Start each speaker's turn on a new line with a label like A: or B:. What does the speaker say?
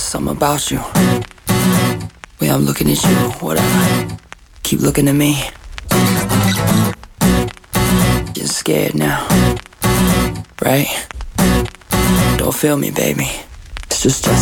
A: Something about you. Way I'm looking at you, whatever. Keep looking at me. You're scared now, right? Don't feel me, baby. It's just us.